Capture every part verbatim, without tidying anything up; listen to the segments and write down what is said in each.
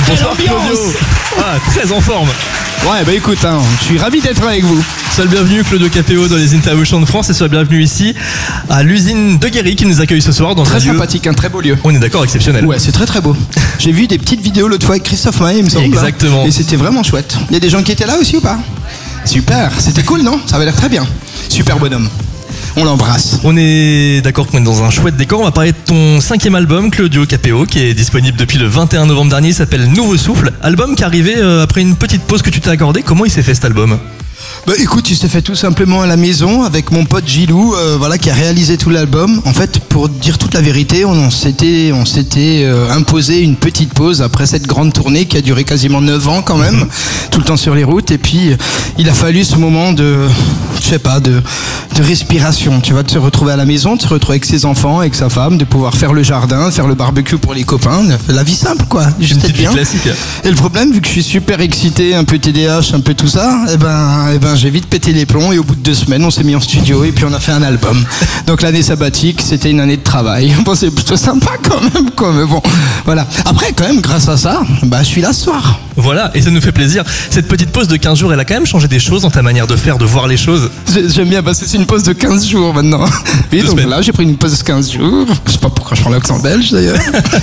Bonsoir Claudio. Ah, très en forme. Ouais, bah écoute, hein, je suis ravi d'être avec vous. Sois le bienvenu, Claudio Capéo, dans les interviews Chant de France, et sois le bienvenu ici à l'usine de Guéry qui nous accueille ce soir dans très un sympathique, lieu... un très beau lieu. On est d'accord, exceptionnel. Ouais, c'est très très beau. J'ai vu des petites vidéos l'autre fois avec Christophe Maé, il me semble. Exactement. Et c'était vraiment chouette. Il y a des gens qui étaient là aussi ou pas? Super, c'était cool, non? Ça avait l'air très bien. Super bonhomme. On l'embrasse. On est d'accord qu'on est dans un chouette décor. On va parler de ton cinquième album, Claudio Capéo, qui est disponible depuis le vingt et un novembre dernier. Il s'appelle Nouveau Souffle. Album qui est arrivé euh, après une petite pause que tu t'es accordée. Comment il s'est fait cet album? Bah écoute, il s'est fait tout simplement à la maison avec mon pote Gilou, euh, voilà, qui a réalisé tout l'album. En fait, pour dire toute la vérité, on, on s'était, on s'était euh, imposé une petite pause après cette grande tournée qui a duré quasiment neuf ans quand même, tout le temps sur les routes. Et puis, il a fallu ce moment de, je sais pas, de, de respiration. Tu vois, de se retrouver à la maison, de se retrouver avec ses enfants, avec sa femme, de pouvoir faire le jardin, faire le barbecue pour les copains, la vie simple quoi, juste être bien. Classique. Et le problème, vu que je suis super excité, un peu T D A H, un peu tout ça, et ben, et ben j'ai vite pété les plombs et au bout de deux semaines on s'est mis en studio et puis on a fait un album. Donc l'année sabbatique c'était une année de travail. Bon, c'est plutôt sympa quand même quoi, mais bon voilà. Après quand même grâce à ça, bah je suis là ce soir. Voilà, et ça nous fait plaisir. Cette petite pause de quinze jours, elle a quand même changé des choses dans ta manière de faire, de voir les choses. J'aime bien parce que c'est une pause de quinze jours maintenant. Oui, donc là j'ai pris une pause de quinze jours. Je sais pas pourquoi je prends l'accent belge d'ailleurs.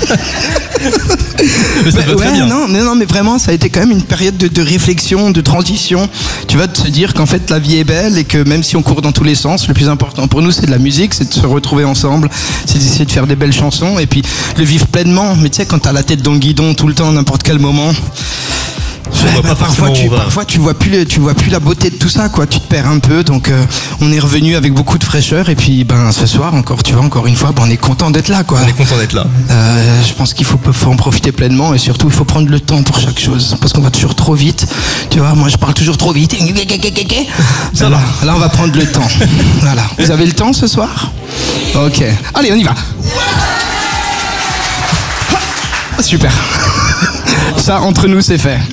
Mais ça bah, va très ouais, bien. Non, mais non, mais vraiment, ça a été quand même une période de, de réflexion, de transition. Tu vas te dire qu'en fait, la vie est belle et que même si on court dans tous les sens, le plus important pour nous, c'est de la musique, c'est de se retrouver ensemble, c'est d'essayer de faire des belles chansons et puis le vivre pleinement. Mais tu sais, quand t'as la tête dans le guidon tout le temps, n'importe quel moment. Ouais, bah, parfois, tu, parfois tu vois plus, tu vois plus la beauté de tout ça, quoi. Tu te perds un peu, donc euh, on est revenu avec beaucoup de fraîcheur et puis ben ce soir encore, tu vois, encore une fois, ben, on est content d'être là, quoi. On est content d'être là. Euh, je pense qu'il faut, faut en profiter pleinement et surtout il faut prendre le temps pour chaque chose parce qu'on va toujours trop vite. Tu vois, moi je parle toujours trop vite. Ça va. Là on va prendre le temps. Voilà. Vous avez le temps ce soir? Ok. Allez, on y va. Super. Ça, entre nous, c'est fait.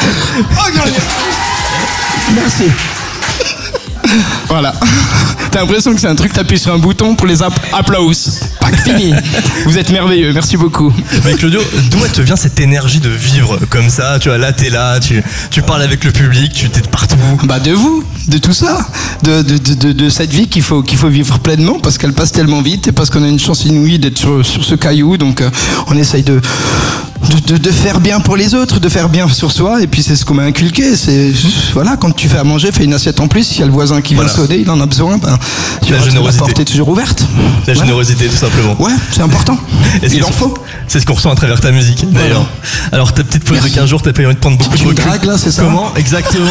Merci. Voilà. T'as l'impression que c'est un truc, t'appuies sur un bouton pour les app- applauses. Pas fini. Vous êtes merveilleux, merci beaucoup. Mais Claudio, d'où te vient cette énergie de vivre comme ça? Tu vois, là, t'es là, tu, tu parles avec le public, tu t'es de partout. Bah de vous, de tout ça, de, de, de, de, de cette vie qu'il faut, qu'il faut vivre pleinement parce qu'elle passe tellement vite et parce qu'on a une chance inouïe d'être sur, sur ce caillou, donc euh, on essaye de... De, de, de faire bien pour les autres, de faire bien sur soi, et puis c'est ce qu'on m'a inculqué. C'est voilà, quand tu fais à manger, fais une assiette en plus. S'il y a le voisin qui voilà. vient sonner, il en a besoin. Ben, tu la vois, générosité. La porte est toujours ouverte. La voilà. générosité, tout simplement. Ouais, c'est important. Et il en faut. C'est ce qu'on ressent à travers ta musimusique, d'ailleurs. Voilà. Alors ta petite pause Merci. de quinze jours, t'as pas eu envie de prendre beaucoup tu de recul. Drague, là, c'est ça? Comment exactement?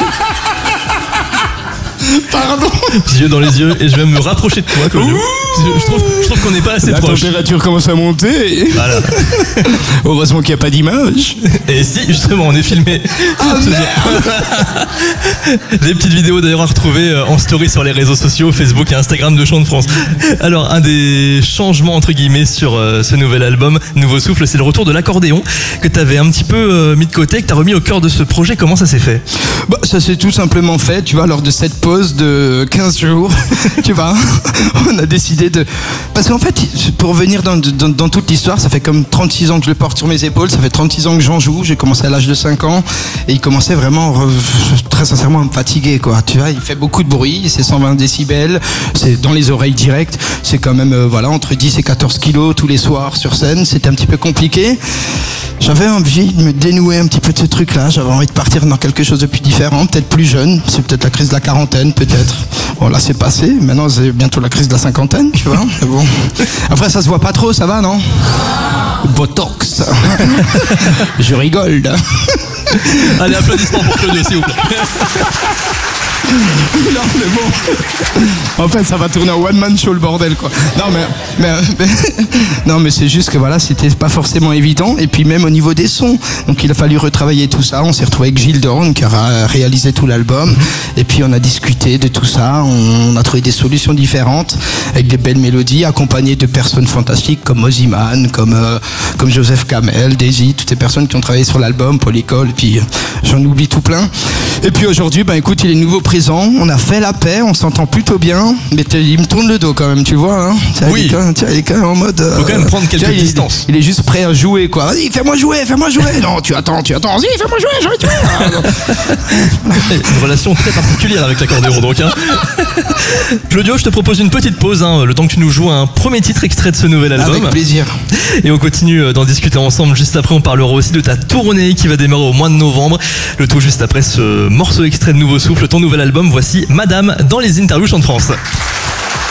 Pardon. Petits yeux dans les yeux et je vais me rapprocher de toi, Claudio. Je trouve, je trouve qu'on n'est pas assez la proche. La température commence à monter. Voilà. Heureusement qu'il n'y a pas d'image. Et si, justement, on est filmé. Ah merde. Des petites vidéos d'ailleurs à retrouver en story sur les réseaux sociaux, Facebook et Instagram de Chant de France. Alors, un des changements entre guillemets sur euh, ce nouvel album, Nouveau Souffle, c'est le retour de l'accordéon que tu avais un petit peu euh, mis de côté, que tu as remis au cœur de ce projet. Comment ça s'est fait? Bah, ça s'est tout simplement fait, tu vois, lors de cette pause de quinze jours, tu vois, on a décidé de... Parce qu'en fait, pour revenir dans, dans, dans toute l'histoire, ça fait comme trente-six ans que je le porte sur mes épaules, ça fait trente-six ans que j'en joue, j'ai commencé à l'âge de cinq ans, et il commençait vraiment, très sincèrement, à me fatiguer, quoi. Tu vois, il fait beaucoup de bruit, c'est cent vingt décibels, c'est dans les oreilles directes, c'est quand même, euh, voilà, entre dix et quatorze kilos tous les soirs sur scène, c'était un petit peu compliqué. J'avais envie de me dénouer un petit peu de ce truc-là, j'avais envie de partir dans quelque chose de plus différent, peut-être plus jeune, c'est peut-être la crise de la quarantaine, peut-être. Bon, là, c'est passé, maintenant, c'est bientôt la crise de la cinquantaine, tu vois. Mais bon. Après, ça se voit pas trop, ça va, non? Botox. Je rigole. Allez, applaudissements pour Claudio, s'il vous plaît. Non mais bon, en fait ça va tourner en one man show le bordel quoi. Non mais, mais, mais non mais c'est juste que voilà, c'était pas forcément évident et puis même au niveau des sons, donc il a fallu retravailler tout ça. On s'est retrouvé avec Gilles Dorn qui a réalisé tout l'album et puis on a discuté de tout ça, on a trouvé des solutions différentes avec des belles mélodies accompagnées de personnes fantastiques comme Oziman, comme euh, comme Joseph Kamel, Daisy, toutes ces personnes qui ont travaillé sur l'album, Paul École, puis euh, j'en oublie tout plein. Et puis aujourd'hui, ben écoute, il est nouveau présent. On a fait la paix, on s'entend plutôt bien. Mais il me tourne le dos quand même, tu vois. Hein. Oui. Il est, quand même, il est quand même en mode. Faut quand même prendre quelques tiens, il, distances. Il est juste prêt à jouer, quoi. Vas-y, fais-moi jouer, fais-moi jouer. Non, tu attends, tu attends. Vas-y, fais-moi jouer, j'ai envie de jouer. Une relation très particulière avec l'accordéon, donc. Hein. Claudio, je te propose une petite pause, hein, le temps que tu nous joues un premier titre extrait de ce nouvel album. Avec plaisir. Et on continue d'en discuter ensemble juste après. On parlera aussi de ta tournée qui va démarrer au mois de novembre. Le tout juste après ce morceau extrait de Nouveau Souffle, ton nouvel album. Voici Madame dans les interviews Chant de France.